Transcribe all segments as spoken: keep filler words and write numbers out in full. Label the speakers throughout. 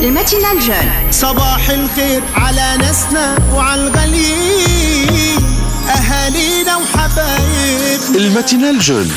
Speaker 1: الماتينال جون.
Speaker 2: صباح الخير على ناسنا وعلى الغاليين، أهالينا وحبايبنا.
Speaker 3: الماتينال جون.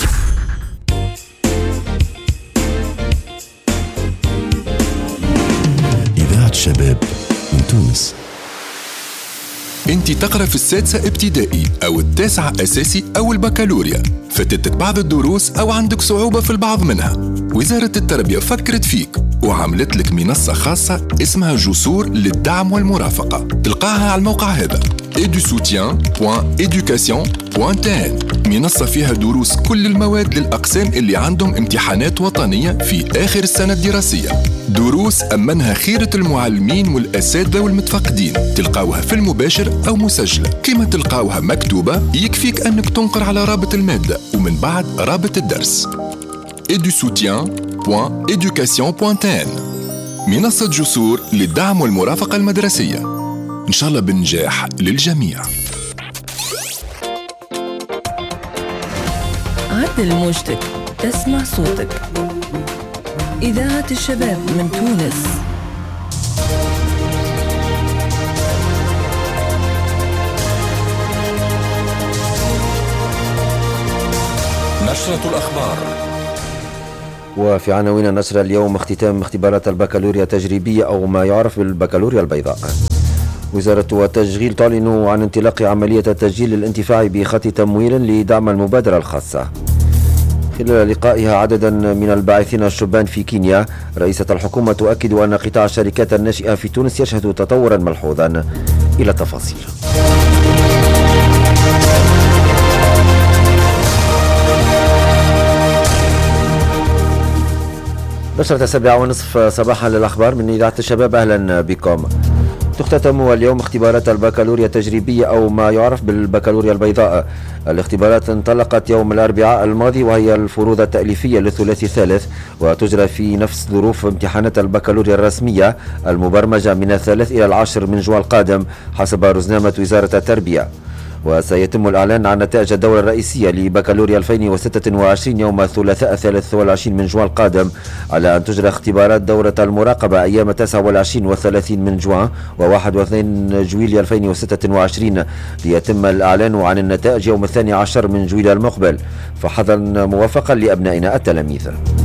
Speaker 4: إذاعة شباب من تونس.
Speaker 5: انت تقرأ في السادسة ابتدائي أو التاسعة أساسي أو البكالوريا، فاتتك بعض الدروس أو عندك صعوبة في البعض منها. وزارة التربية فكرت فيك وعملت لك منصة خاصة اسمها جسور للدعم والمرافقة. تلقاها على الموقع هذا ايدو سوتيان بوان إيدوكاسيون بوان تي إن. منصة فيها دروس كل المواد للأقسام اللي عندهم امتحانات وطنية في آخر السنة الدراسية. دروس أمنها خيرة المعلمين والأساتذة والمتفقدين. تلقاوها في المباشر أو مسجلة. كما تلقاوها مكتوبة يكفيك أنك تنقر على رابط المادة ومن بعد رابط الدرس ايدو سوتيان بوان إيدوكاسيون بوان تي إن. منصة جسور للدعم والمرافقة المدرسية، إن شاء الله بالنجاح للجميع.
Speaker 6: عدل موجتك، تسمع صوتك. إذاعة الشباب من تونس.
Speaker 5: نشرة الأخبار.
Speaker 7: وفي عناوين النشرة اليوم: اختتام اختبارات البكالوريا التجريبية أو ما يعرف بالبكالوريا البيضاء. وزارة التشغيل تعلن عن انطلاق عملية التسجيل للانتفاع بخط تمويل لدعم المبادرة الخاصة. خلال لقائها عددا من الباعثين الشبان في كينيا، رئيسة الحكومة تؤكد أن قطاع الشركات الناشئة في تونس يشهد تطورا ملحوظا. إلى التفاصيل. نشرة السابعة ونصف صباحا للأخبار من إذاعة الشباب، أهلا بكم. تختتم اليوم اختبارات البكالوريا التجريبية أو ما يعرف بالبكالوريا البيضاء. الاختبارات انطلقت يوم الأربعاء الماضي، وهي الفروض التأليفية للثلاثي الثالث، وتجرى في نفس ظروف امتحانات البكالوريا الرسمية المبرمجة من الثلاث إلى العشر من جوان القادم حسب رزنامة وزارة التربية. وسيتم الإعلان عن نتائج الدورة الرئيسية لبكالوريا ألفين وستة وعشرين يوم الثلاثاء الثالث والعشرين من جوان القادم، على أن تجرى اختبارات دورة المراقبة أيام تسعة والعشرين والثلاثين من جوان وواحد واثنين جويلية ألفين وستة وعشرين، ليتم الإعلان عن النتائج يوم الثاني عشر من جويلية المقبل، فحظا موفقا لأبنائنا التلاميذ.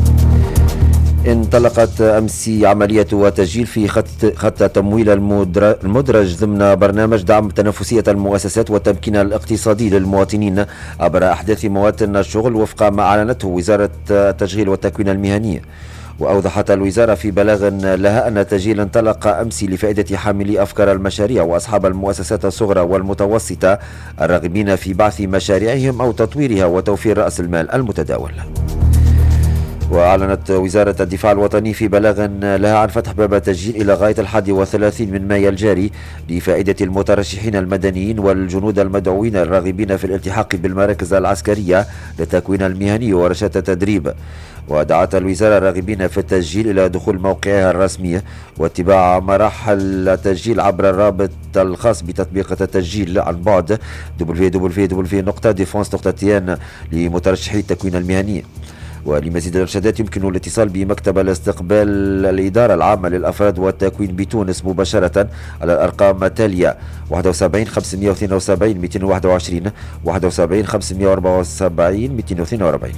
Speaker 7: انطلقت أمس عملية تسجيل في خط, خط تمويل المدرج ضمن برنامج دعم تنافسية المؤسسات والتمكين الاقتصادي للمواطنين عبر أحداث مواد الشغل، وفق ما أعلنته وزارة التشغيل والتكوين المهني. وأوضحت الوزارة في بلاغ لها أن التسجيل انطلق أمس لفائدة حاملي أفكار المشاريع وأصحاب المؤسسات الصغرى والمتوسطة الراغبين في بعث مشاريعهم أو تطويرها وتوفير رأس المال المتداول. وأعلنت وزارة الدفاع الوطني في بلاغ لها عن فتح باب التسجيل إلى غاية الحادي والثلاثين من مايو الجاري لفائدة المترشحين المدنيين والجنود المدعوين الراغبين في الالتحاق بالمراكز العسكرية للتكوين المهني ورشات التدريب. ودعت الوزارة الراغبين في التسجيل إلى دخول موقعها الرسمي واتباع مراحل التسجيل عبر الرابط الخاص بتطبيق التسجيل عن بعد دبليو دبليو دبليو دوت ديفونس دوت تي إن لمترشحي التكوين المهني. ولمزيد الإرشادات يمكن الاتصال بمكتب الاستقبال الإدارة العامة للأفراد والتكوين بتونس مباشرة على الأرقام التالية: واحد وسبعين خمسمائة واثنين وسبعين مئتين وواحد وعشرين، واحد وسبعين خمسمائة وأربعة وسبعين مئتين واثنين وأربعين.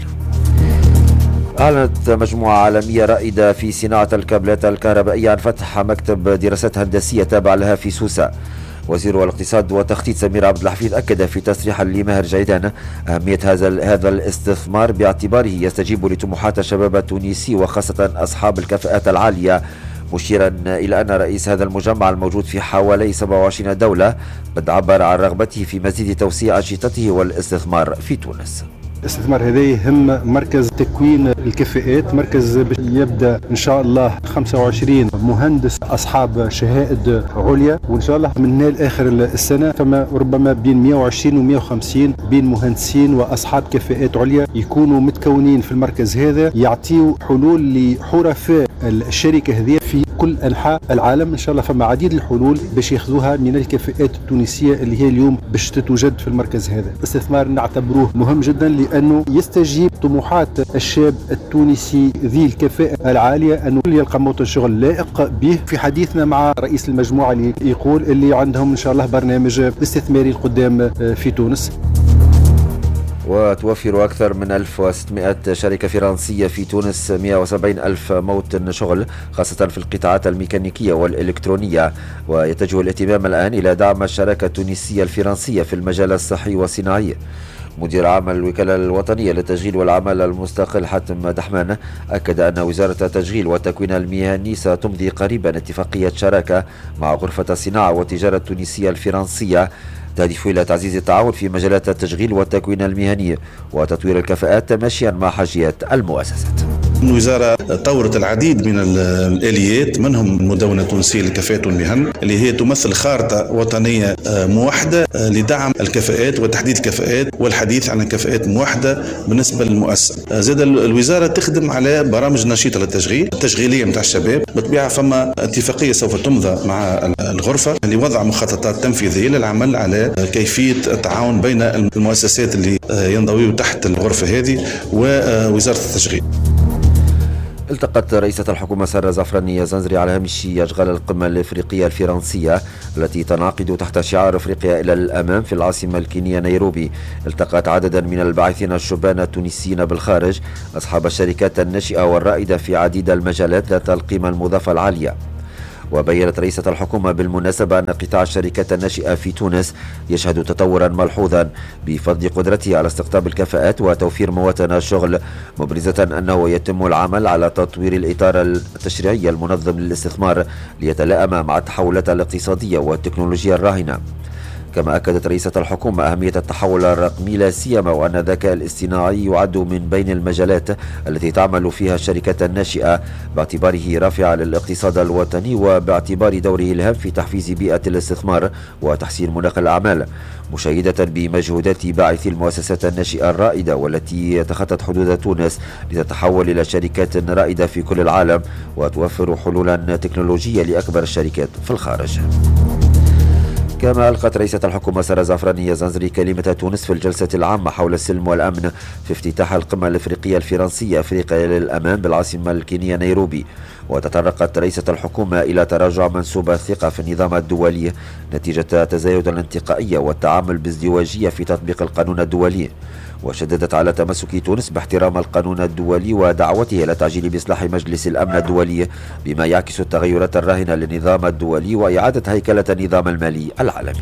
Speaker 7: أعلنت مجموعة عالمية رائدة في صناعة الكابلات الكهربائية عن فتح مكتب دراسات هندسية تابع لها في سوسة. وزير الاقتصاد والتخطيط سمير عبد الحفيظ أكد في تصريح لماهر جيدان أهمية هذا هذا الاستثمار باعتباره يستجيب لطموحات الشباب التونسي وخاصة أصحاب الكفاءات العالية، مشيرا إلى أن رئيس هذا المجمع الموجود في حوالي سبعة وعشرين دولة قد عبر عن رغبته في مزيد توسيع أنشطته والاستثمار في تونس.
Speaker 8: الاستثمار هذا يهم مركز تكوين الكفاءات، مركز يبدا ان شاء الله خمسة وعشرين مهندس اصحاب شهائد عليا، وان شاء الله من هنا لاخر السنه فما ربما بين مئة وعشرين و مئة وخمسين بين مهندسين واصحاب كفاءات عليا يكونوا متكونين في المركز هذا، يعطيوا حلول لحرفاء الشركه هذه في كل انحاء العالم. ان شاء الله فما عديد الحلول باش ياخذوها من الكفاءات التونسيه اللي هي اليوم باش تتوجد في المركز هذا. استثمار نعتبروه مهم جدا بأنه يستجيب طموحات الشاب التونسي ذي الكفاءة العالية أنه يلقى موطن شغل لائق به. في حديثنا مع رئيس المجموعة اللي يقول اللي عندهم إن شاء الله برنامج استثماري القدام في تونس.
Speaker 7: وتوفر أكثر من ألف وستمائة شركة فرنسية في تونس مئة وسبعين ألف موطن شغل خاصة في القطاعات الميكانيكية والإلكترونية. ويتجه الاهتمام الآن إلى دعم الشراكة التونسية الفرنسية في المجال الصحي والصناعي. مدير عام الوكالة الوطنية للتشغيل والعمل المستقل حاتم دحمان أكد أن وزارة التشغيل والتكوين المهني ستمضي قريبا اتفاقية شراكة مع غرفة الصناعة والتجارة التونسية الفرنسية تهدف إلى تعزيز التعاون في مجالات التشغيل والتكوين المهني وتطوير الكفاءات تماشيا مع حاجيات المؤسسات.
Speaker 1: الوزارة طورت العديد من الآليات منهم المدونة التونسية للكفاءات والمهن اللي هي تمثل خارطة وطنية موحدة لدعم الكفاءات وتحديد الكفاءات والحديث عن الكفاءات موحدة بالنسبة للمؤسسة. زاد الوزارة تخدم على برامج نشيطة للتشغيل التشغيلية متاع الشباب. بالطبيعة فما اتفاقية سوف تمضى مع الغرفة لوضع مخططات تنفيذية للعمل على كيفية التعاون بين المؤسسات اللي ينضويوا تحت الغرفة هذه ووزارة التشغيل.
Speaker 7: التقت رئيسة الحكومة سارة زعفراني زنزري على هامش أشغال القمة الإفريقية الفرنسية التي تنعقد تحت شعار أفريقيا إلى الأمام في العاصمة الكينية نيروبي. التقت عددا من الباحثين الشبان التونسيين بالخارج أصحاب الشركات الناشئة والرائدة في عديد المجالات ذات القيمة المضافة العالية. وبيّنت رئيسة الحكومة بالمناسبة أن قطاع الشركات الناشئة في تونس يشهد تطورا ملحوظا بفضل قدرته على استقطاب الكفاءات وتوفير مواطن الشغل، مبرزة أنه يتم العمل على تطوير الإطار التشريعي المنظم للاستثمار ليتلائم مع التحولات الاقتصادية والتكنولوجيا الراهنة. كما أكدت رئيسة الحكومة أهمية التحول الرقمي لا سيما وأن الذكاء الاصطناعي يعد من بين المجالات التي تعمل فيها الشركات الناشئة باعتباره رافعا للاقتصاد الوطني وباعتبار دوره الهام في تحفيز بيئة الاستثمار وتحسين مناخ الأعمال، مشيدة بمجهودات باعثي المؤسسات الناشئة الرائدة والتي تخطت حدود تونس لتتحول إلى شركات رائدة في كل العالم وتوفر حلولا تكنولوجية لأكبر الشركات في الخارج. كما ألقت رئيسة الحكومة سارة زعفراني زنزري كلمة تونس في الجلسة العامة حول السلم والأمن في افتتاح القمة الإفريقية الفرنسية أفريقيا للأمان بالعاصمة الكينية نيروبي. وتطرقت رئيسة الحكومة إلى تراجع منسوب الثقة في النظام الدولي نتيجة تزايد الانتقائية والتعامل بازدواجية في تطبيق القانون الدولي، وشددت على تمسك تونس باحترام القانون الدولي ودعوته إلى تعجيل بإصلاح مجلس الأمن الدولي بما يعكس التغيرات الراهنة للنظام الدولي وإعادة هيكلة النظام المالي العالمي.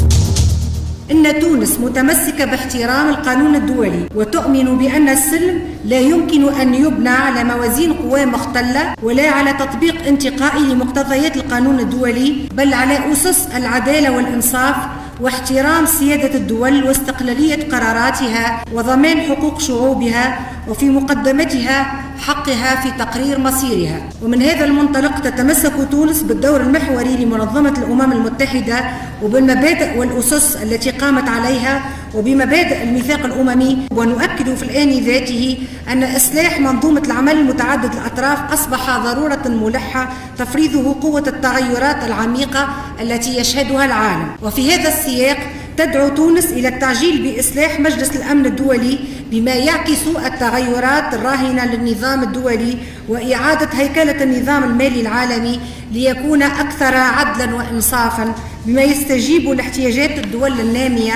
Speaker 3: إن تونس متمسكة باحترام القانون الدولي وتؤمن بأن السلم لا يمكن أن يبنى على موازين قوى مختلة ولا على تطبيق انتقائي لمقتضيات القانون الدولي، بل على أسس العدالة والإنصاف واحترام سيادة الدول واستقلالية قراراتها وضمان حقوق شعوبها وفي مقدمتها حقها في تقرير مصيرها. ومن هذا المنطلق تتمسك تونس بالدور المحوري لمنظمة الأمم المتحدة وبالمبادئ والأسس التي قامت عليها وبمبادئ الميثاق الأممي. ونؤكد في الآن ذاته أن إصلاح منظومة العمل المتعدد الأطراف أصبح ضرورة ملحة تفريضه قوة التغيرات العميقة التي يشهدها العالم. وفي هذا السياق تدعو تونس إلى التعجيل بإصلاح مجلس الأمن الدولي بما يعكس التغيرات الراهنة للنظام الدولي وإعادة هيكلة النظام المالي العالمي ليكون أكثر عدلا وإنصافا بما يستجيب لاحتياجات الدول النامية.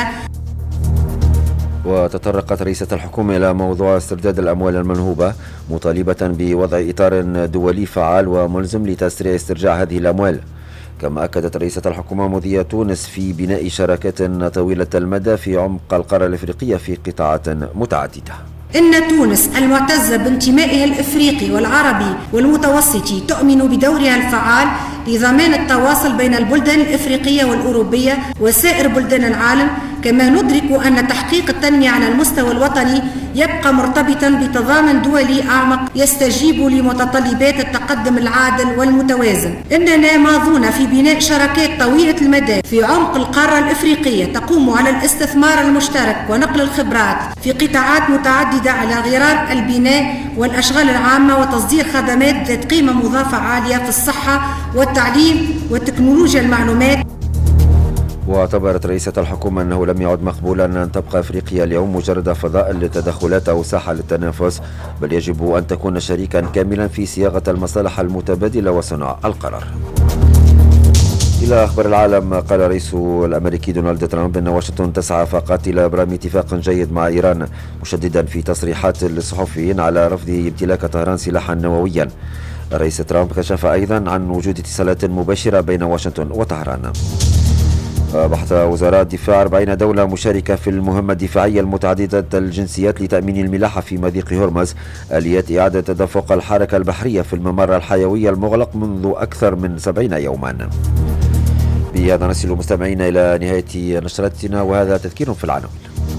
Speaker 7: وتطرقت رئيسة الحكومة إلى موضوع استرداد الأموال المنهوبة مطالبة بوضع إطار دولي فعال وملزم لتسريع استرجاع هذه الأموال. كما أكدت رئيسة الحكومة مضي تونس في بناء شراكات طويلة المدى في عمق القارة الإفريقية في قطاعات متعددة.
Speaker 3: إن تونس المعتزة بانتمائها الإفريقي والعربي والمتوسطي تؤمن بدورها الفعال لضمان التواصل بين البلدان الإفريقية والأوروبية وسائر بلدان العالم، كما ندرك أن تحقيق التنمية على المستوى الوطني يبقى مرتبطا بتضامن دولي أعمق يستجيب لمتطلبات التقدم العادل والمتوازن. إننا ماضون في بناء شراكات طويلة المدى في عمق القارة الإفريقية تقوم على الاستثمار المشترك ونقل الخبرات في قطاعات متعددة على غرار البناء والأشغال العامة وتصدير خدمات ذات قيمة مضافة عالية في الصحة والتعليم وتكنولوجيا المعلومات.
Speaker 7: واعتبرت رئيسة الحكومة أنه لم يعد مقبولا أن تبقى أفريقيا اليوم مجرد فضاء للتدخلات أو ساحة للتنافس، بل يجب أن تكون شريكا كاملا في صياغة المصالح المتبادلة وصنع القرار. إلى أخبار العالم، قال الرئيس الأمريكي دونالد ترامب أن واشنطن تسعى فقط إلى إبرام اتفاق جيد مع إيران، مشددا في تصريحات للصحفيين على رفضه امتلاك طهران سلاحا نوويا. الرئيس ترامب كشف أيضا عن وجود اتصالات مباشرة بين واشنطن وطهران. بحث وزراء الدفاع أربعين دولة مشاركة في المهمة الدفاعية المتعددة الجنسيات لتأمين الملاحة في مضيق هرمز آليات إعادة تدفق الحركة البحرية في الممر الحيوي المغلق منذ أكثر من سبعين يوما. بهذا نصل مستمعين إلى نهاية نشرتنا، وهذا تذكير في العناوين.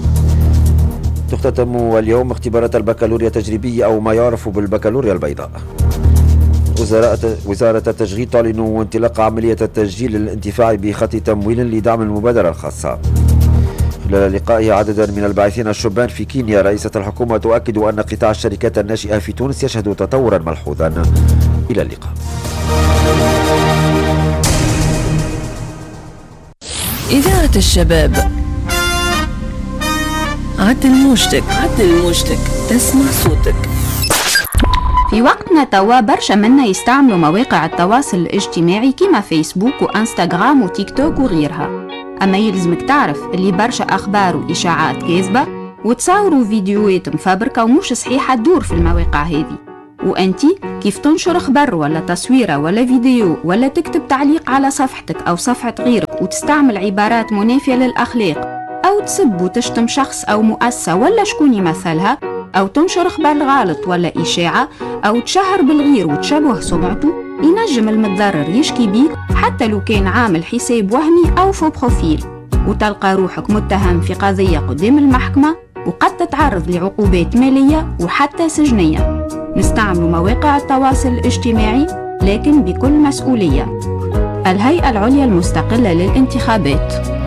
Speaker 7: تختتم اليوم اختبارات البكالوريا التجريبية أو ما يعرف بالبكالوريا البيضاء. وزارة التشغيل تعلن انطلاق عملية التسجيل للانتفاع بخط تمويل لدعم المبادرة الخاصة. خلال لقائها عددا من الباحثين الشبان في كينيا، رئيسة الحكومة تؤكد أن قطاع الشركات الناشئة في تونس يشهد تطورا ملحوظا. إلى اللقاء.
Speaker 6: إذاعة الشباب، عدل موجتك، عدل موجتك، تسمع صوتك.
Speaker 9: في وقتنا توا برشا منا يستعملوا مواقع التواصل الاجتماعي كيما فيسبوك وانستغرام وتيك توك وغيرها، اما يلزمك تعرف اللي برشا اخبار واشاعات كاذبه وتصوروا فيديوهات مفبركه ومش صحيحه تدور في المواقع هذه، وانتي كيف تنشر خبر ولا تصويره ولا فيديو ولا تكتب تعليق على صفحتك او صفحه غيرك وتستعمل عبارات منافيه للاخلاق او تسب وتشتم شخص او مؤسسه ولا شكون يمثلها، أو تنشر خبر غلط ولا إشاعة أو تشهر بالغير وتشبه سمعته، ينجم المتضرر يشكي بيك حتى لو كان عامل حساب وهمي أو في بروفيل، وتلقى روحك متهم في قضية قدام المحكمة وقد تتعرض لعقوبات مالية وحتى سجنية. نستعمل مواقع التواصل الاجتماعي لكن بكل مسؤولية. الهيئة العليا المستقلة للانتخابات.